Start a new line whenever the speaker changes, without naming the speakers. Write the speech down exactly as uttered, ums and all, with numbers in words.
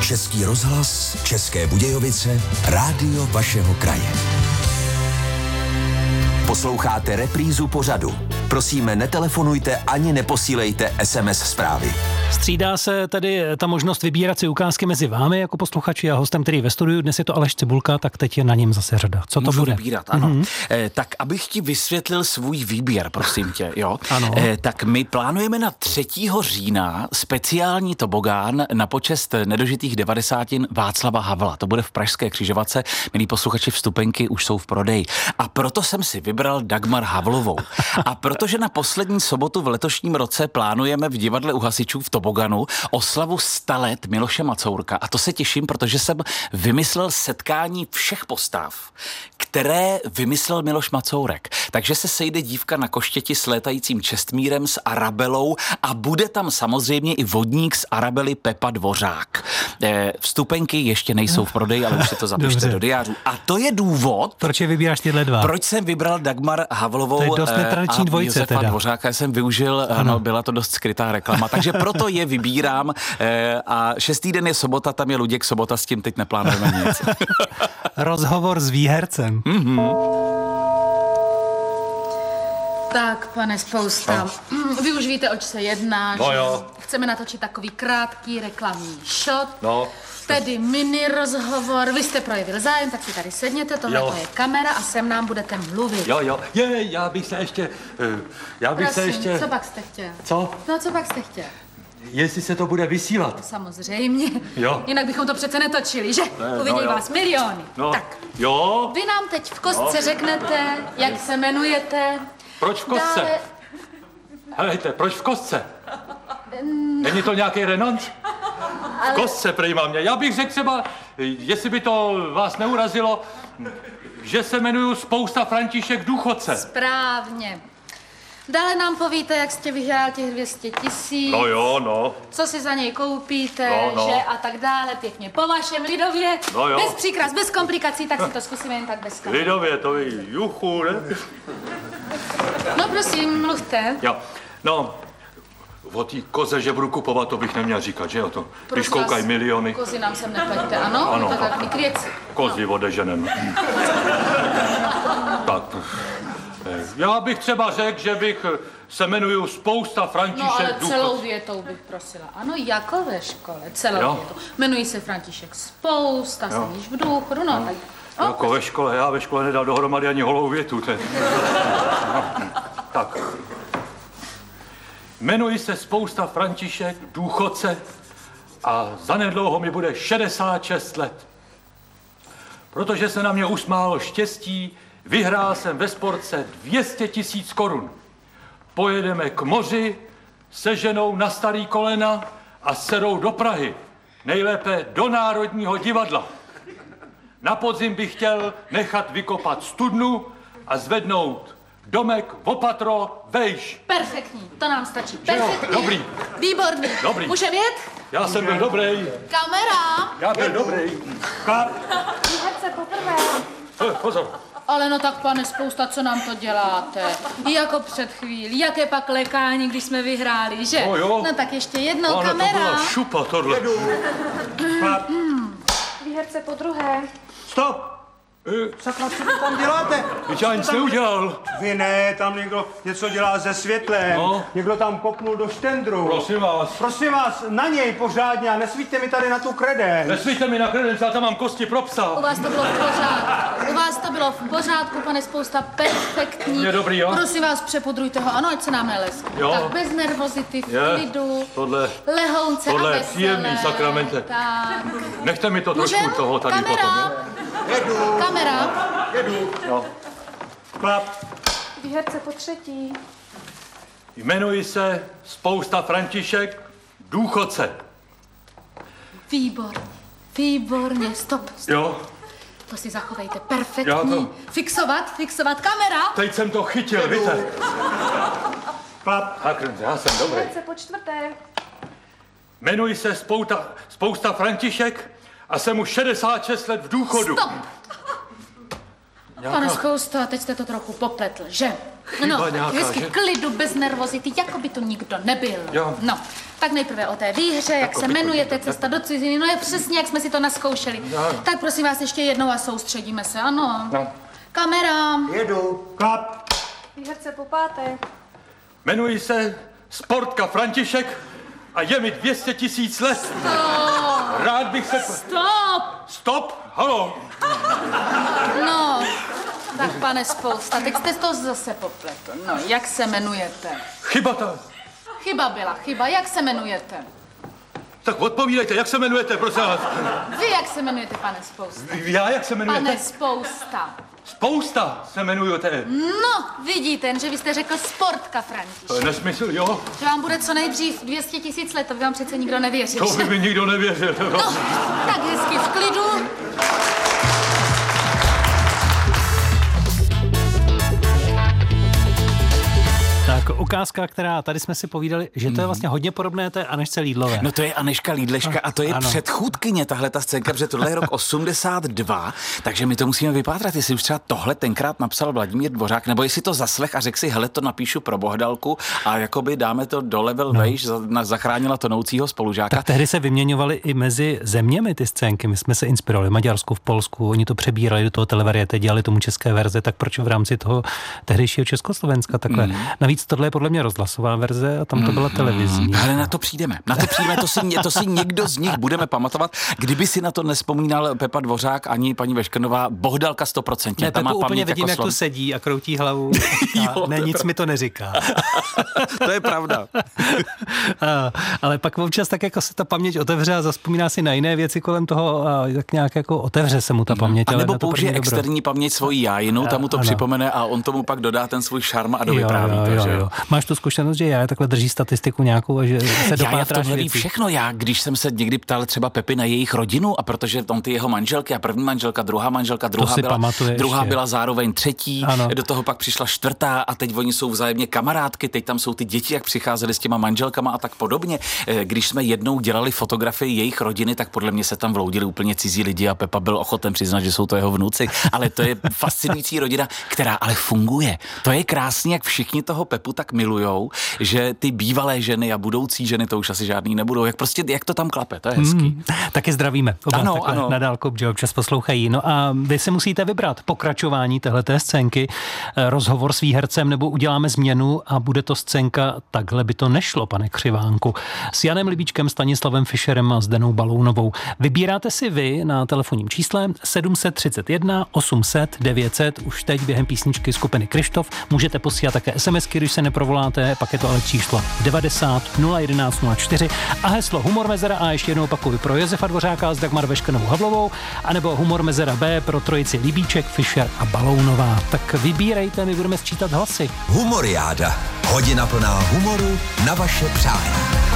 Český rozhlas, České Budějovice, rádio vašeho kraje. Posloucháte reprízu pořadu. Prosíme, netelefonujte ani neposílejte es em es zprávy.
Střídá se tedy ta možnost vybírat si ukázky mezi vámi jako posluchači a hostem, který ve studiu. Dnes je to Aleš Cibulka, tak teď je na něm zase řada. Co to
Můžu
bude?
vybírat, ano. Mm-hmm. Eh, tak abych ti vysvětlil svůj výběr, prosím tě, jo.
Ano.
Eh, tak my plánujeme na třetího října speciální tobogán na počest nedožitých devadesátin Václava Havla. To bude v Pražské Křižovatce. Milí posluchači, vstupenky už jsou v prodeji. A proto jsem si vybral Dagmar Havlovou. A protože na poslední sobotu v letošním roce plánujeme v divadle u hasičů v toboganu oslavu sta let Miloše Macourka. A to se těším, protože jsem vymyslel setkání všech postav, které vymyslel Miloš Macourek. Takže se sejde dívka na koštěti s létajícím Čestmírem, s Arabelou a bude tam samozřejmě i vodník z Arabely Pepa Dvořák. E, vstupenky ještě nejsou v prodeji, ale už si to zapište do diářů. A to je důvod,
proč je vybíráš tyhle dva?
Proč jsem vybral Dagmar Havlovou
to je dost netradiční
a
dvojice
Josefa
teda.
Dvořáka. Jsem využil, ano. ano, byla to dost skrytá reklama, takže proto je vybírám e, a šestý den je sobota, tam je Luděk Sobota, s tím teď neplánujeme nic.
Rozhovor s výhercem.
Mm-hmm.
Tak, pane Spousta, no. Vy už víte, oč se jedná,
no
že
jo.
Chceme natočit takový krátký reklamní shot,
no.
tedy mini rozhovor. Vy jste projevil zájem, tak si tady sedněte, tohle to je kamera a sem nám budete mluvit.
Jo, jo, je, já bych se ještě, já bych
Prosím,
se ještě...
co pak jste chtěl?
Co?
No, co pak jste chtěl?
Jestli se to bude vysílat.
Samozřejmě.
Jo.
Jinak bychom to přece netočili, že?
Ne,
Uvidí
no,
vás miliony.
No,
tak.
Jo.
Vy nám teď v kostce
no.
řeknete, jak se jmenujete.
Proč v kostce?
Dále...
Helejte, proč v kostce? Není to nějaký renonc?
Ale...
V kostce, prý mám mě. Já bych řekl třeba, jestli by to vás neurazilo, že se jmenuju Spousta František Důchodce.
Správně. Dále nám povíte, jak jste vyhrál těch dvě stě tisíc.
No jo, no.
Co si za něj koupíte,
no, no.
že a tak dále, pěkně po vašem lidově.
No jo.
Bez příkras, bez komplikací, tak si to zkusíme jen tak bez kamery.
Lidově, to je juchu, ne?
No prosím, mluvte.
Jo, no, o té koze, že budu kupovat, to bych neměl říkat, že jo to? Když koukají miliony.
Kozy nám sem nepleťte, ano?
Ano.
Tak jak my věci.
Kozy no. odeženem. Tak, já bych třeba řekl, že bych se jmenuju Spousta František
No ale
Důchodce.
celou větou bych prosila. Ano, jako ve škole, celou
jo.
větou. Jmenuji se František Spousta, jsem již v důchodu, no, no. tak...
Oh. Jako ve škole, já ve škole nedal dohromady ani holou větu. Ten. No. Tak. Jmenuji se Spousta František Důchodce a zanedlouho mi bude šedesát šest let. Protože se na mě usmálo štěstí, vyhrál jsem ve sportce dvě stě tisíc korun. Pojedeme k moři se ženou na starý kolena a s dcerou do Prahy. Nejlépe do Národního divadla. Na podzim bych chtěl nechat vykopat studnu a zvednout domek v Opatro vejš.
Perfektní, to nám stačí. Perfektní.
Dobrý.
Výborný.
Dobrý.
Můžeme jet?
Já jsem byl dobrý.
Kamera.
Já byl dobrý. Kap.
Výherce poprvé.
Pozor.
Ale no tak, pane Spousta, co nám to děláte? Jako před chvílí, jaké pak lekání, když jsme vyhráli, že?
No jo.
No tak ještě jednou,
Ale
kamera.
to byla šupa, tohle.
Hmm. Výherce po druhé.
Stop! Sakra, co to tam děláte?
Teď já nic neudělal.
Vy ne, tam někdo něco dělá se světlem.
No.
Někdo tam kopnul do štendru.
Prosím vás.
Prosím vás, na něj pořádně a nesvíťte mi tady na tu kredenc.
Nesvíťte mi na kredenc, já tam mám kosti pro psa.
U vás to bylo v pořádku. U vás to bylo v pořádku, pane Spousta, perfektní.
Je dobrý, jo?
Prosím vás, přepudrujte ho, ano, ať se nám neleskne.
Jo.
Tak bez nervozity, v
Je.
klidu,
Tohle,
lehounce
tohle
a
je
veselé.
příjemný, sakramente.
Tak.
Nechte mi to trošku
Můžem?
toho tady
Kamera.
potom, jo?
Jedu,
Kamera.
jedu.
Jo.
Klap.
Výherce po třetí.
Jmenuji se Spousta František Důchodce.
Výborně, výborně, stop, stop.
Jo?
To si zachovejte, perfektní.
Já to-
Fixovat, fixovat, kamera.
Teď jsem to chytil, víte?
Klap.
Tak, já jsem dobrý.
Výherce po čtvrté.
Jmenuji se Spouta, Spousta František a jsem už šedesát šest let v důchodu.
Stop!
Nějaká-
Pane Spousta, teď jste to trochu popletl, že?
Chyba
no,
nějaká,
hezky
že?
klidu, bez nervozity, jako by to nikdo nebyl.
Jo.
No, Tak nejprve o té výhře, jak se jmenujete, cesta do ciziny, no je přesně, jak jsme si to naskoušeli. Tak prosím vás ještě jednou a soustředíme se, ano. Kamera.
Jedu. Klap.
Výherce po páté.
Jmenuji se Sportka František a je mi dvě stě tisíc let.
Stop.
Rád bych se...
Stop.
Stop, halo.
No, tak pane Spousta, teď jste to zase popletl. No, jak se jmenujete?
Chyba ta...
Chyba byla, chyba. Jak se jmenujete?
Tak odpovídejte, jak se jmenujete, prosím vás?
Vy jak se jmenujete, pane Spousta?
Já, jak se jmenujete?
Pane Spousta.
Spousta se jmenujete.
No, vidíte, že vy jste řekl Sportka František.
To je nesmysl, jo?
Že vám bude co nejdřív dvě stě tisíc let, to by vám přece nikdo nevěřil.
To by mi nikdo nevěřil.
No, tak hezky v klidu.
Tak ukázka, která tady jsme si povídali, že to je vlastně hodně podobné té Anežce Lídlové.
No to je Anežka Lídleška a to je
ano.
předchůdkyně tahle ta scénka, protože tohle je rok osmdesát dva, takže my to musíme vypátrat, jestli už třeba tohle tenkrát napsal Vladimír Dvořák, nebo jestli to zaslech a řekl si, hele, to napíšu pro Bohdalku a jakoby dáme to do level no. vejš, zachránila tonoucího spolužáka.
Tak tehdy se vyměňovaly i mezi zeměmi ty scénky, my jsme se inspirovali v Maďarsku, v Polsku, oni to přebírali do toho televariety, dělali tomu české verze, tak proč v rámci toho tehdejšího Československa takhle. Mm. Navíc tohle je podle mě rozhlasová verze a tam to byla televizní.
Ale na to přijdeme. Na to přijdeme, to si, to si někdo z nich budeme pamatovat. Kdyby si na to nespomínal Pepa Dvořák ani paní Veškrnová, Bohdalka sto procent.
Ne, Pepu úplně vidím, jako jak tu sedí a kroutí hlavu. jo, ne, nic mi to neříká.
To je pravda.
a, ale pak občas tak jako se ta paměť otevře a zazpomíná si na jiné věci kolem toho a tak nějak jako otevře se mu ta paměť.
A nebo
to
použije externí dobro. Paměť svojí jájinu, tam mu to ano. připomene a on tomu pak dodá ten svůj šarm a dovypráví
jo,
to,
jo,
že
jo. Máš tu zkušenost, že já takhle drží statistiku nějakou a že se
já, já v tomhle ví všechno. Já, když jsem se někdy ptal třeba Pepy na jejich rodinu a protože on ty jeho manželky a první manželka, druhá manželka, druhá, byla, druhá byla zároveň třetí, ano. do toho pak přišla čtvrtá a teď oni jsou vzájemně kamarádky, teď tam jsou ty děti, jak přicházeli s těma manželkama a tak podobně. Když jsme jednou dělali fotografii jejich rodiny, tak podle mě se tam vloudili úplně cizí lidi a Pepa byl ochoten přiznat, že jsou to jeho vnuci, ale to je fascinující rodina, která ale funguje. To je krásný, jak všichni toho Pepu tak milujou, že ty bývalé ženy a budoucí ženy, to už asi žádný nebudou. Jak prostě, jak to tam klape, to je hezký. Mm,
taky zdravíme. Oba
ano, ano.
Na dálku, že občas poslouchají. No a vy si musíte vybrat pokračování téhleté scénky, rozhovor s výhercem, nebo uděláme změnu a bude to scénka Takhle by to nešlo, pane Křivánku. S Janem Libíčkem, Stanislavem Fischerem a Zdenou Balounovou. Vybíráte si vy na telefonním čísle sedm set třicet jedna osm set devět set. Už teď během písničky skupiny Kryštof můžete posílat také SMSky, když se neprovoláte, pak je to ale číslo devadesát nula jedenáct nula čtyři a heslo Humor Mezera A ještě jednou opakuju pro Josefa Dvořáka s Dagmar Veškrnovou Havlovou, anebo Humor Mezera B pro trojici Libíček, Fischer a Balounová. Tak vybírejte, my budeme sčítat hlasy.
Humoriáda. Hodina plná humoru na vaše přání.